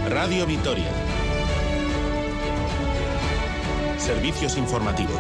Radio Vitoria. Servicios informativos.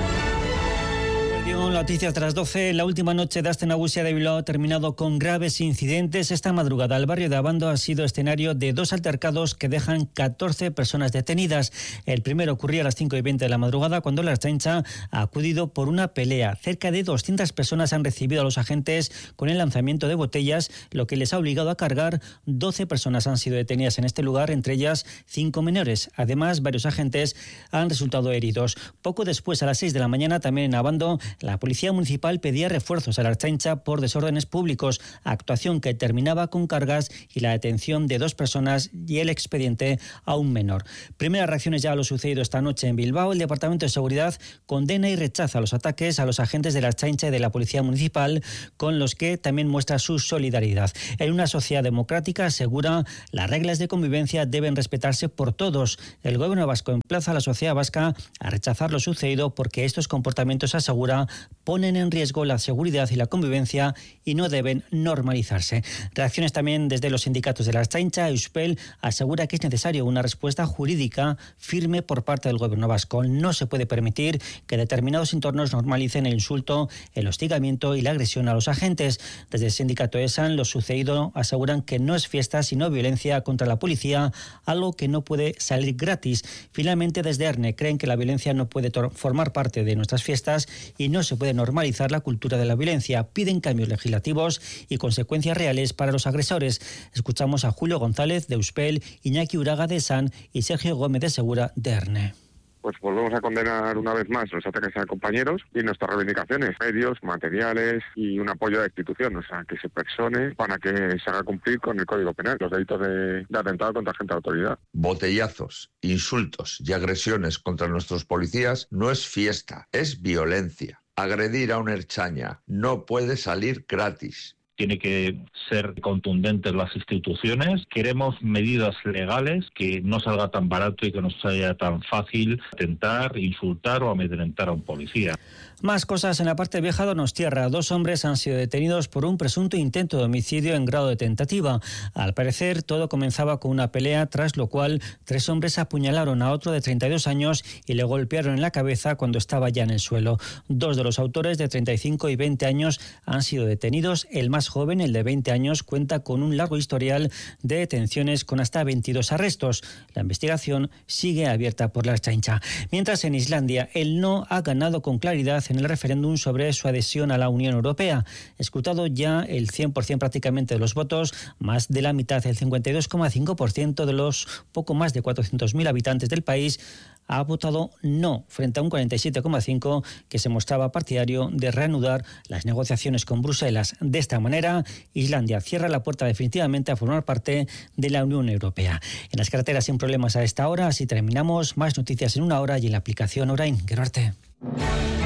Noticias tras 12. La última noche de Aste Nagusia de Bilbao ha terminado con graves incidentes. Esta madrugada el barrio de Abando ha sido escenario de 2 altercados que dejan 14 personas detenidas. El primero ocurría a las 5:20 de la madrugada cuando la Ertzaintza ha acudido por una pelea. Cerca de 200 personas han recibido a los agentes con el lanzamiento de botellas, lo que les ha obligado a cargar. 12 personas han sido detenidas en este lugar, entre ellas 5 menores. Además, varios agentes han resultado heridos. Poco después, a las 6 de la mañana, también en Abando, la Policía Municipal pedía refuerzos a la Ertzaintza por desórdenes públicos, actuación que terminaba con cargas y la detención de 2 personas y el expediente a un menor. Primeras reacciones ya a lo sucedido esta noche en Bilbao. El Departamento de Seguridad condena y rechaza los ataques a los agentes de la Ertzaintza y de la Policía Municipal, con los que también muestra su solidaridad. En una sociedad democrática, asegura, las reglas de convivencia deben respetarse por todos. El Gobierno vasco emplaza a la sociedad vasca a rechazar lo sucedido porque estos comportamientos, asegura, ponen en riesgo la seguridad y la convivencia y no deben normalizarse. Reacciones también desde los sindicatos de la Ertzaintza. Euspel asegura que es necesario una respuesta jurídica firme por parte del Gobierno vasco. No se puede permitir que determinados entornos normalicen el insulto, el hostigamiento y la agresión a los agentes. Desde el sindicato ESAN, lo sucedido aseguran que no es fiesta sino violencia contra la policía, algo que no puede salir gratis. Finalmente, desde ERNE creen que la violencia no puede formar parte de nuestras fiestas y no se puede normalizar la cultura de la violencia. Piden cambios legislativos y consecuencias reales para los agresores. Escuchamos a Julio González de Euspel, Iñaki Uraga de ESAN y Sergio Gómez de Segura de ERNE. Pues volvemos a condenar una vez más los ataques a compañeros y nuestras reivindicaciones, medios, materiales y un apoyo de la institución, o sea, que se persone para que se haga cumplir con el Código Penal los delitos de atentado contra agente de autoridad. Botellazos, insultos y agresiones contra nuestros policías no es fiesta, es violencia. Agredir a un ertzaina no puede salir gratis. Tiene que ser contundentes las instituciones. Queremos medidas legales, que no salga tan barato y que no sea tan fácil atentar, insultar o amedrentar a un policía. Más cosas en la parte vieja de Donostiarra. 2 hombres han sido detenidos por un presunto intento de homicidio en grado de tentativa. Al parecer, todo comenzaba con una pelea, tras lo cual 3 hombres apuñalaron a otro de 32 años y le golpearon en la cabeza cuando estaba ya en el suelo. 2 de los autores, de 35 y 20 años, han sido detenidos. El más joven, el de 20 años, cuenta con un largo historial de detenciones con hasta 22 arrestos. La investigación sigue abierta por la Ertzaintza. Mientras, en Islandia, el no ha ganado con claridad en el referéndum sobre su adhesión a la Unión Europea. Escrutado ya el 100% prácticamente de los votos, más de la mitad, el 52,5% de los poco más de 400.000 habitantes del país, ha votado no, frente a un 47,5% que se mostraba partidario de reanudar las negociaciones con Bruselas. De esta manera, Islandia cierra la puerta definitivamente a formar parte de la Unión Europea. En las carreteras sin problemas a esta hora. Así terminamos. Más noticias en una hora y en la aplicación Orain. Gero arte.